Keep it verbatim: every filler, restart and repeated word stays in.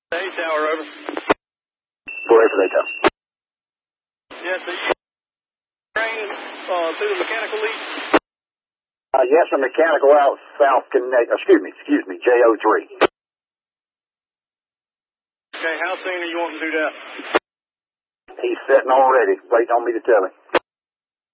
Hey, tower, over. four eight for Dayton. Yes, so you train uh, through the mechanical lead? Uh, yes, a mechanical out South Connect. Excuse me, excuse me, J O three. Okay, how soon are you wanting to do that? He's sitting already, waiting on me to tell him.